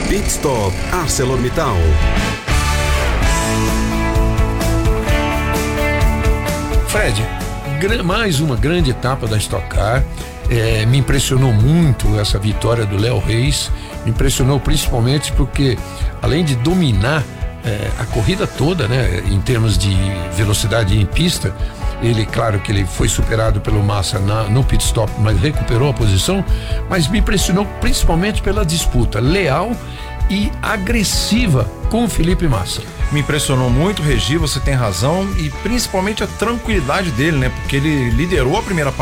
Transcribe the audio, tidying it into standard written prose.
Pit Stop ArcelorMittal. Fred, mais uma grande etapa da Stock Car. Me impressionou muito essa vitória do Léo Reis. Me impressionou principalmente porque, além de dominar a corrida toda, né, em termos de velocidade em pista, claro que ele foi superado pelo Massa no pit stop, mas recuperou a posição. Mas me impressionou principalmente pela disputa leal e agressiva com o Felipe Massa. Me impressionou muito, Regi, você tem razão, e principalmente a tranquilidade dele, né? Porque ele liderou a primeira parte